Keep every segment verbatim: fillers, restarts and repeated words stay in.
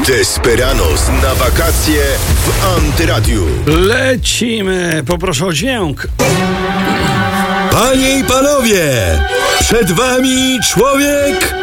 Desperados na wakacje w Antyradiu. Lecimy, poproszę o dźwięk. Panie i panowie, przed wami człowiek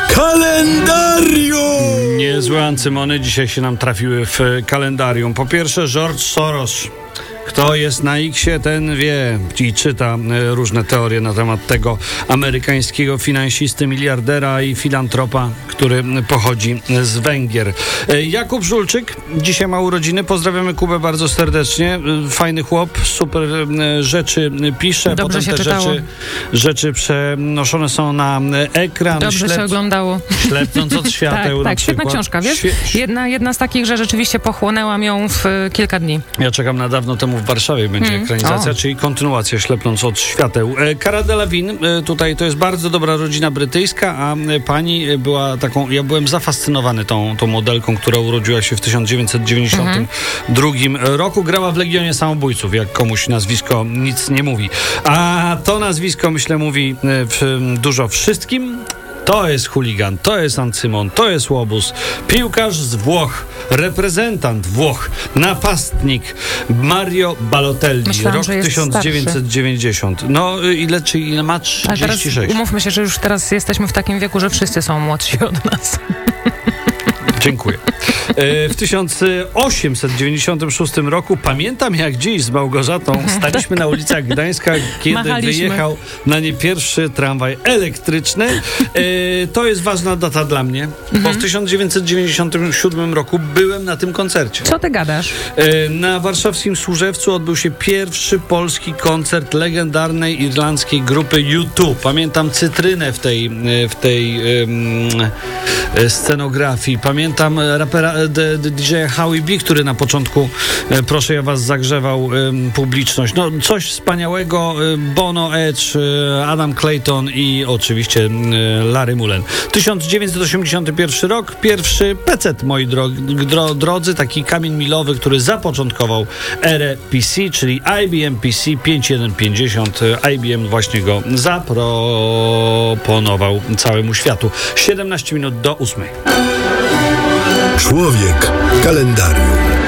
kalendarium. Niezłe ancymony dzisiaj się nam trafiły w kalendarium. Po pierwsze George Soros. Kto jest na X-ie, ten wie i czyta różne teorie na temat tego amerykańskiego finansisty, miliardera i filantropa, który pochodzi z Węgier. Jakub Żulczyk dzisiaj ma urodziny. Pozdrawiamy Kubę bardzo serdecznie. Fajny chłop, super rzeczy pisze. Dobrze Potem się te czytało. rzeczy, rzeczy przenoszone są na ekran. Dobrze Ślep... się oglądało. Ślepnąc od świateł. Tak, tak, świetna książka, wiesz? Świe... Jedna, jedna z takich, że rzeczywiście pochłonęłam ją w kilka dni. Ja czekam na dawno temu w Warszawie będzie Hmm. ekranizacja, O. czyli kontynuacja Ślepnąc od świateł. E, Cara Delevingne, e, tutaj to jest bardzo dobra rodzina brytyjska, a e, pani była taką, ja byłem zafascynowany tą, tą modelką, która urodziła się w tysiąc dziewięćset dziewięćdziesiątym drugim roku. Grała w Legionie Samobójców, jak komuś nazwisko nic nie mówi. A to nazwisko, myślę, mówi e, w, dużo wszystkim. To jest chuligan, to jest ancymon, to jest łobuz, piłkarz z Włoch, reprezentant Włoch, napastnik Mario Balotelli, Myślałam, rok że jest tysiąc dziewięćset dziewięćdziesiąty. No ile, czy ile ma? Ale teraz trzydzieści sześć. umówmy się, że już teraz jesteśmy w takim wieku, że wszyscy są młodsi od nas. Dziękuję. W tysiąc osiemset dziewięćdziesiątym szóstym roku, pamiętam jak dziś z Małgorzatą, staliśmy na ulicach Gdańska, kiedy Machaliśmy. wyjechał na nie pierwszy tramwaj elektryczny. To jest ważna data dla mnie, bo w tysiąc dziewięćset dziewięćdziesiątym siódmym roku byłem na tym koncercie. Co ty gadasz? Na warszawskim Służewcu odbył się pierwszy polski koncert legendarnej irlandzkiej grupy U dwa. Pamiętam cytrynę w tej, w tej um, scenografii. Pamiętam rapera D J Howie B, który na początku, e, proszę ja was, zagrzewał e, publiczność. No coś wspaniałego. E, Bono, Edge, e, Adam Clayton i oczywiście e, Larry Mullen. tysiąc dziewięćset osiemdziesiąty pierwszy rok, pierwszy P C, moi dro- dro- drodzy, taki kamień milowy, który zapoczątkował erę P C, czyli I B M P C pięć tysiąc sto pięćdziesiąt. I B M właśnie go zaproponował całemu światu. siedemnaście minut do ósmej. Człowiek kalendarium.